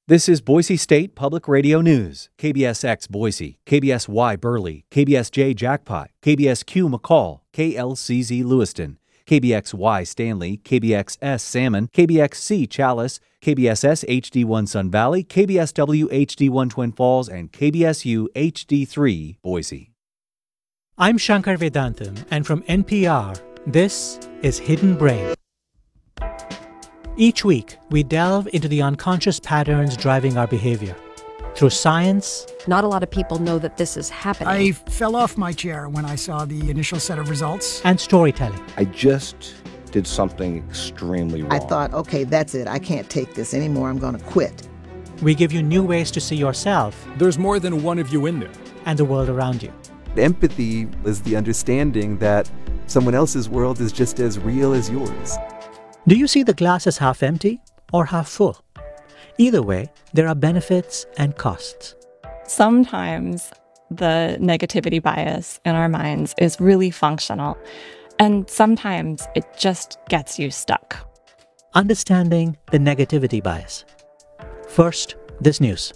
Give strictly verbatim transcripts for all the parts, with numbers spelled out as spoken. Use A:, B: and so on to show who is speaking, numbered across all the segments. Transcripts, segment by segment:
A: This is Boise State Public Radio News. K B S X Boise, K B S Y Burley, K B S J Jackpot, K B S Q McCall, K L C Z Lewiston, K B X Y Stanley, K B X S Salmon, K B X C Chalice, K B S S H D one Sun Valley, K B S W H D one Twin Falls, and K B S U H D three Boise.
B: I'm Shankar Vedantam, and from N P R, this is Hidden Brain. Each week, we delve into the unconscious patterns driving our behavior. Through science...
C: Not a lot of people know that this is happening.
D: I fell off my chair when I saw the initial set of results.
B: And storytelling.
E: I just did something extremely wrong.
F: I thought, okay, that's it. I can't take this anymore. I'm going to quit.
B: We give you new ways to see yourself.
G: There's more than one of you in there.
B: And the world around you.
H: Empathy is the understanding that someone else's world is just as real as yours.
B: Do you see the glass as half empty or half full? Either way, there are benefits and costs.
I: Sometimes the negativity bias in our minds is really functional, and sometimes it just gets you stuck.
B: Understanding the negativity bias. First, this news.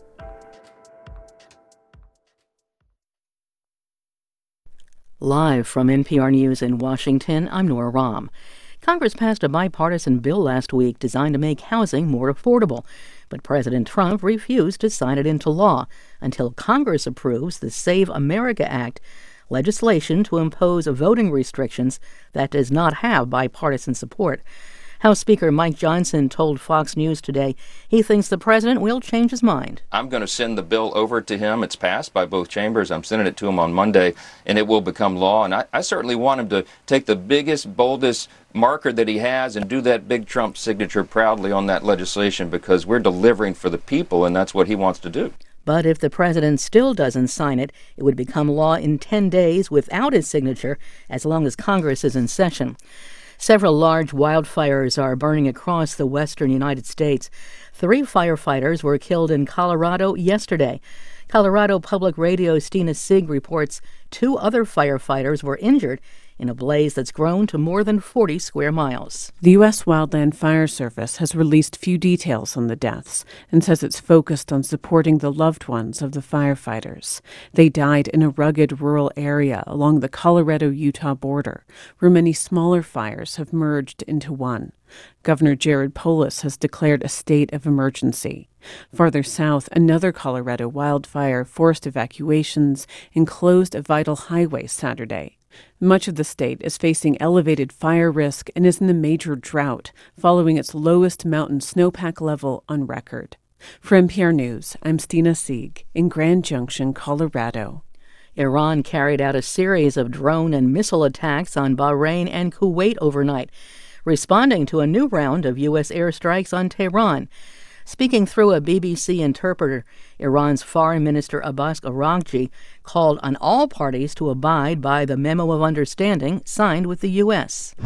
J: Live from N P R News in Washington, I'm Nora Rahm. Congress passed a bipartisan bill last week designed to make housing more affordable, but President Trump refused to sign it into law until Congress approves the Save America Act, legislation to impose voting restrictions that does not have bipartisan support. House Speaker Mike Johnson told Fox News today he thinks the president will change his mind.
K: I'm going to send the bill over to him. It's passed by both chambers. I'm sending it to him on Monday, and it will become law. And I, I certainly want him to take the biggest, boldest marker that he has and do that big Trump signature proudly on that legislation, because we're delivering for the people, and that's what he wants to do.
J: But if the president still doesn't sign it, it would become law in ten days without his signature, as long as Congress is in session. Several large wildfires are burning across the western United States. Three firefighters were killed in Colorado yesterday. Colorado Public Radio's Stina Sieg reports two other firefighters were injured in a blaze that's grown to more than forty square miles.
L: The U S Wildland Fire Service has released few details on the deaths and says it's focused on supporting the loved ones of the firefighters. They died in a rugged rural area along the Colorado-Utah border, where many smaller fires have merged into one. Governor Jared Polis has declared a state of emergency. Farther south, another Colorado wildfire forced evacuations and closed a vital highway Saturday. Much of the state is facing elevated fire risk and is in a major drought, following its lowest mountain snowpack level on record. For N P R News, I'm Stina Sieg in Grand Junction, Colorado.
J: Iran carried out a series of drone and missile attacks on Bahrain and Kuwait overnight, responding to a new round of U S airstrikes on Tehran. Speaking through a B B C interpreter, Iran's Foreign Minister Abbas Araghchi called on all parties to abide by the Memo of Understanding signed with the U S.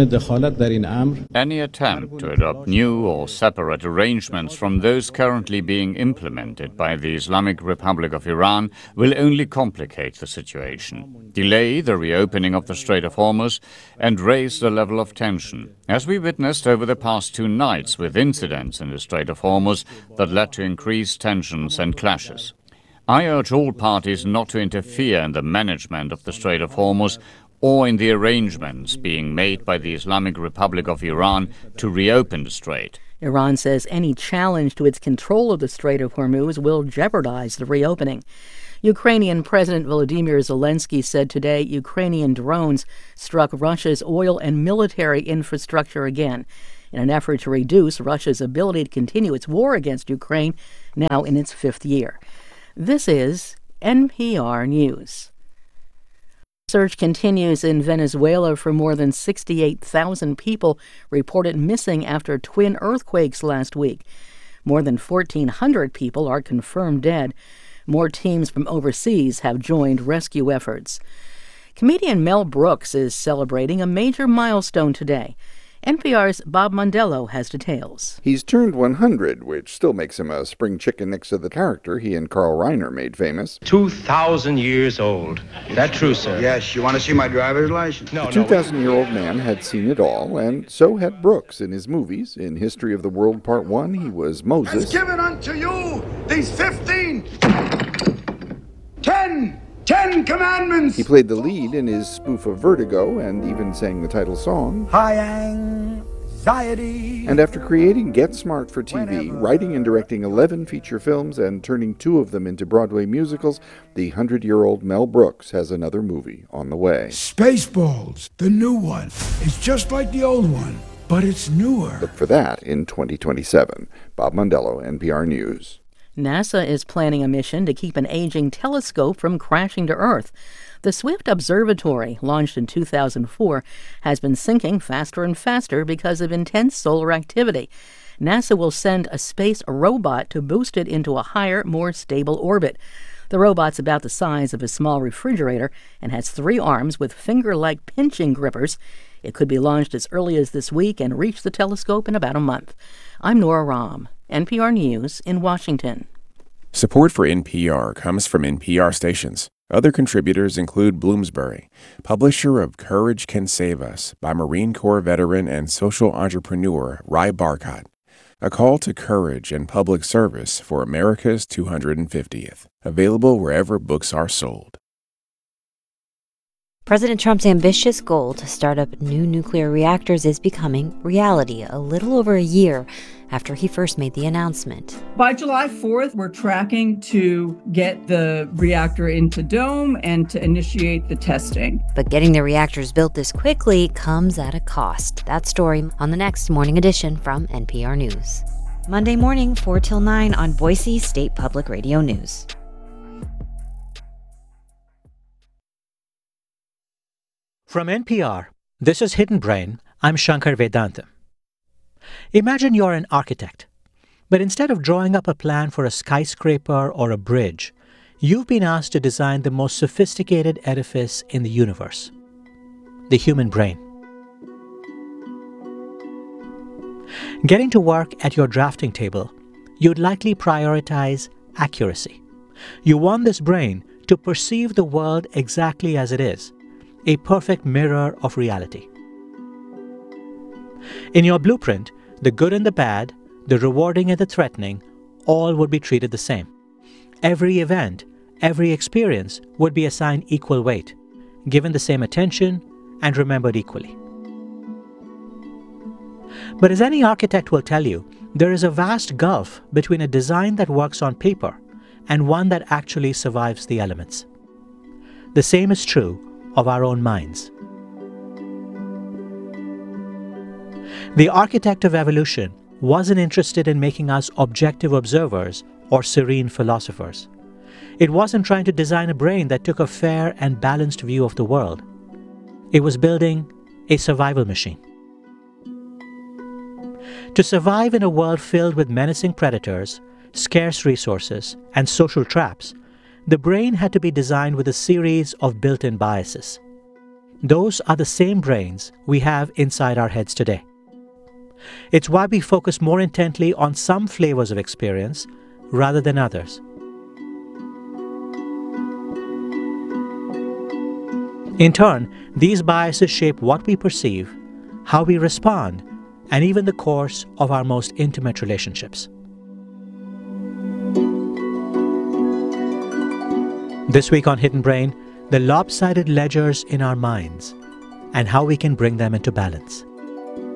M: Any attempt to adopt new or separate arrangements from those currently being implemented by the Islamic Republic of Iran will only complicate the situation, delay the reopening of the Strait of Hormuz, and raise the level of tension, as we witnessed over the past two nights with incidents in the Strait of Hormuz that led to increased tensions and clashes. I urge all parties not to interfere in the management of the Strait of Hormuz or in the arrangements being made by the Islamic Republic of Iran to reopen the strait.
J: Iran says any challenge to its control of the Strait of Hormuz will jeopardize the reopening. Ukrainian President Volodymyr Zelensky said today Ukrainian drones struck Russia's oil and military infrastructure again in an effort to reduce Russia's ability to continue its war against Ukraine, now in its fifth year. This is N P R News. Search continues in Venezuela for more than sixty-eight thousand people reported missing after twin earthquakes last week. More than fourteen hundred people are confirmed dead. More teams from overseas have joined rescue efforts. Comedian Mel Brooks is celebrating a major milestone today. N P R's Bob Mondello has details.
N: He's turned one hundred, which still makes him a spring chicken next to the character he and Carl Reiner made famous.
O: two thousand years old. Is that true, sir?
P: Yes. You want to see my driver's license?
O: No,
N: the two thousand-year-old man had seen it all, and so had Brooks in his movies. In History of the World Part one, he was Moses.
P: Has given unto you these fifteen, ten, ten commandments.
N: He played the lead in his spoof of Vertigo and even sang the title song.
P: High anxiety.
N: And after creating Get Smart for T V, writing and directing eleven feature films, and turning two of them into Broadway musicals, the hundred-year-old Mel Brooks has another movie on the way.
Q: Spaceballs, the new one, is just like the old one, but it's newer.
N: Look for that in twenty twenty-seven. Bob Mondello, N P R News.
J: NASA is planning a mission to keep an aging telescope from crashing to Earth. The Swift Observatory, launched in two thousand four, has been sinking faster and faster because of intense solar activity. NASA will send a space robot to boost it into a higher, more stable orbit. The robot's about the size of a small refrigerator and has three arms with finger-like pinching grippers. It could be launched as early as this week and reach the telescope in about a month. I'm Nora Rahm, N P R News in Washington.
R: Support for N P R comes from N P R stations. Other contributors include Bloomsbury, publisher of Courage Can Save Us by Marine Corps veteran and social entrepreneur Ry Barcott. A call to courage and public service for America's two hundred fiftieth. Available wherever books are sold.
S: President Trump's ambitious goal to start up new nuclear reactors is becoming reality a little over a year after he first made the announcement.
T: By July fourth, we're tracking to get the reactor into dome and to initiate the testing.
S: But getting the reactors built this quickly comes at a cost. That story on the next Morning Edition from N P R News. Monday morning, four till nine on Boise State Public Radio News.
B: From N P R, this is Hidden Brain. I'm Shankar Vedantam. Imagine you're an architect, but instead of drawing up a plan for a skyscraper or a bridge, you've been asked to design the most sophisticated edifice in the universe, the human brain. Getting to work at your drafting table, you'd likely prioritize accuracy. You want this brain to perceive the world exactly as it is, a perfect mirror of reality. In your blueprint, the good and the bad, the rewarding and the threatening, all would be treated the same. Every event, every experience would be assigned equal weight, given the same attention, and remembered equally. But as any architect will tell you, there is a vast gulf between a design that works on paper and one that actually survives the elements. The same is true of our own minds. The architect of evolution wasn't interested in making us objective observers or serene philosophers. It wasn't trying to design a brain that took a fair and balanced view of the world. It was building a survival machine. To survive in a world filled with menacing predators, scarce resources, and social traps, the brain had to be designed with a series of built-in biases. Those are the same brains we have inside our heads today. It's why we focus more intently on some flavors of experience rather than others. In turn, these biases shape what we perceive, how we respond, and even the course of our most intimate relationships. This week on Hidden Brain, the lopsided ledgers in our minds and how we can bring them into balance.